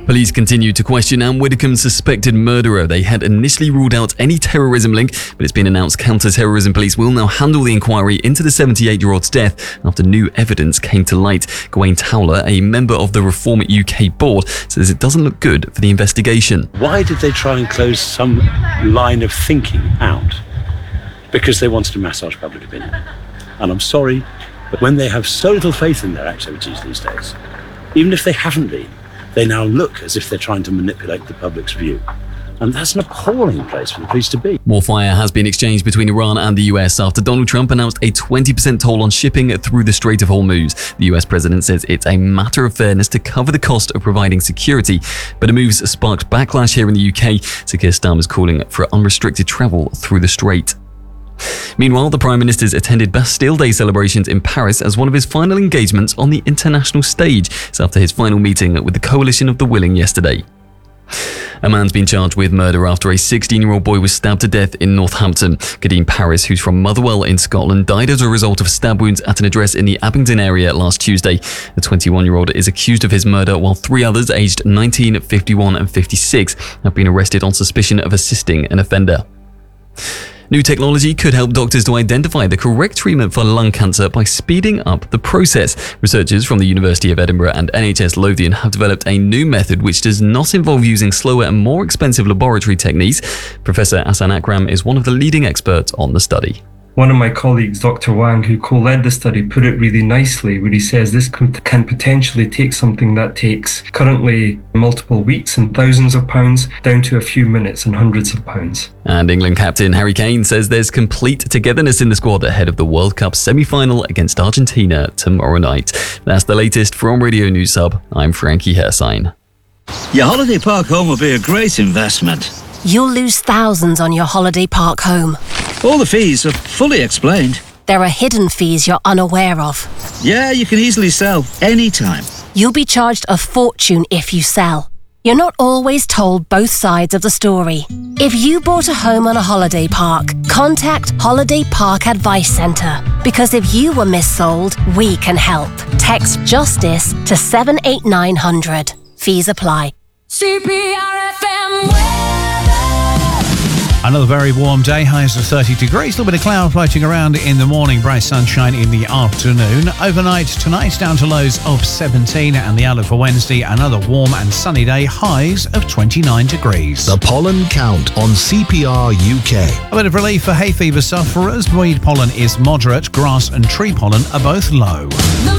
Police continue to question Anne Widdecombe's suspected murderer. They had initially ruled out any terrorism link, but it's been announced counter-terrorism police will now handle the inquiry into the 78-year-old's death after new evidence came to light. Gawain Towler, a member of the Reform UK board, says it doesn't look good for the investigation. Why did they try and close some line of thinking out? Because they wanted to massage public opinion. And I'm sorry, but when they have so little faith in their activities these days, even if they haven't been, they now look as if they're trying to manipulate the public's view. And that's an appalling place for the police to be. More fire has been exchanged between Iran and the US after Donald Trump announced a 20% toll on shipping through the Strait of Hormuz. The US president says it's a matter of fairness to cover the cost of providing security, but the moves sparked backlash here in the UK, so Keir Starmer is calling for unrestricted travel through the strait. Meanwhile, the Prime Minister's attended Bastille Day celebrations in Paris as one of his final engagements on the international stage. It's after his final meeting with the Coalition of the Willing yesterday. A man's been charged with murder after a 16-year-old boy was stabbed to death in Northampton. Kadeem Paris, who's from Motherwell in Scotland, died as a result of stab wounds at an address in the Abingdon area last Tuesday. The 21-year-old is accused of his murder, while 3 others aged 19, 51 and 56 have been arrested on suspicion of assisting an offender. New technology could help doctors to identify the correct treatment for lung cancer by speeding up the process. Researchers from the University of Edinburgh and NHS Lothian have developed a new method which does not involve using slower and more expensive laboratory techniques. Professor Asan Akram is one of the leading experts on the study. One of my colleagues, Dr. Wang, who co-led the study, put it really nicely, where he says this can potentially take something that takes currently multiple weeks and thousands of pounds down to a few minutes and hundreds of pounds. And England captain Harry Kane says there's complete togetherness in the squad ahead of the World Cup semi-final against Argentina tomorrow night. That's the latest from Radio News Hub. I'm Frankie Hersign. Your holiday park home will be a great investment. You'll lose thousands on your holiday park home. All the fees are fully explained. There are hidden fees you're unaware of. Yeah, you can easily sell anytime. You'll be charged a fortune if you sell. You're not always told both sides of the story. If you bought a home on a holiday park, contact Holiday Park Advice Centre. Because if you were missold, we can help. Text JUSTICE to 78900. Fees apply. CPRFM. Another very warm day, highs of 30 degrees, a little bit of cloud floating around in the morning, bright sunshine in the afternoon. Overnight tonight down to lows of 17, and the outlook for Wednesday, another warm and sunny day, highs of 29 degrees. The pollen count on CPR UK. A bit of relief for hay fever sufferers. Weed pollen is moderate, grass and tree pollen are both low.